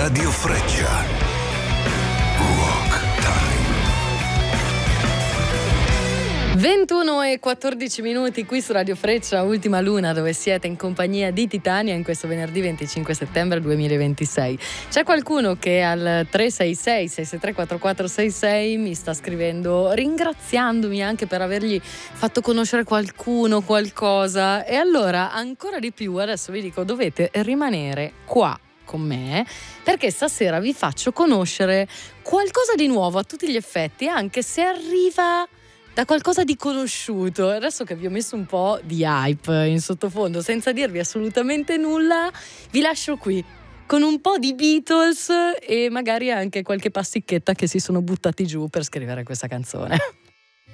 Radio Freccia. Rock Time. 21:14 qui su Radio Freccia, Ultima Luna, dove siete in compagnia di Titania in questo venerdì 25 settembre 2026. C'è qualcuno che al 366 663 4466 mi sta scrivendo ringraziandomi anche per avergli fatto conoscere qualcuno, qualcosa, e allora ancora di più adesso vi dico: dovete rimanere qua con me, perché stasera vi faccio conoscere qualcosa di nuovo a tutti gli effetti, anche se arriva da qualcosa di conosciuto. Adesso che vi ho messo un po' di hype in sottofondo senza dirvi assolutamente nulla, vi lascio qui con un po' di Beatles e magari anche qualche pasticchetta che si sono buttati giù per scrivere questa canzone.